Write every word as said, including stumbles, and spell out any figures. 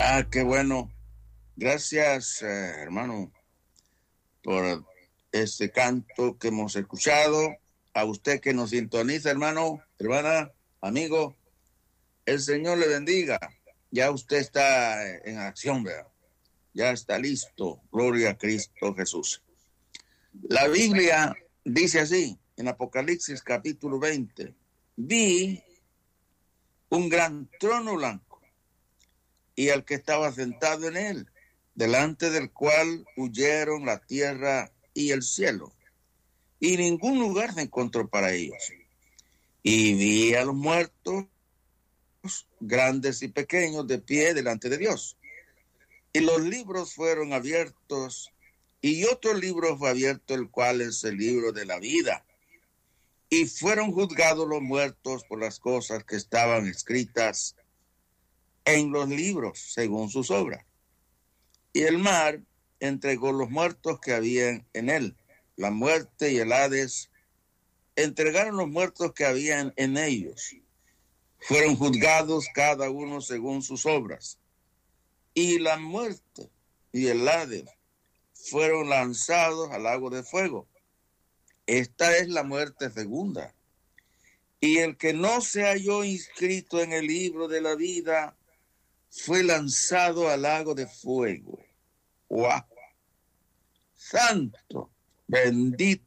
Ah, qué bueno. Gracias, eh, hermano, por este canto que hemos escuchado. A usted que nos sintoniza, hermano, hermana, amigo, el Señor le bendiga. Ya usted está en acción, ¿verdad? Ya está listo. Gloria a Cristo Jesús. La Biblia dice así, en Apocalipsis capítulo veinte, vi un gran trono blanco y al que estaba sentado en él, delante del cual huyeron la tierra y el cielo, y ningún lugar se encontró para ellos. Y vi a los muertos, grandes y pequeños, de pie delante de Dios. Y los libros fueron abiertos, y otro libro fue abierto, el cual es el libro de la vida. Y fueron juzgados los muertos por las cosas que estaban escritas en los libros, según sus obras. Y el mar entregó los muertos que habían en él. La muerte y el Hades entregaron los muertos que habían en ellos. Fueron juzgados cada uno según sus obras. Y la muerte y el Hades fueron lanzados al lago de fuego. Esta es la muerte segunda. Y el que no se halló inscrito en el libro de la vida fue lanzado al lago de fuego. ¡Wow! Santo, bendito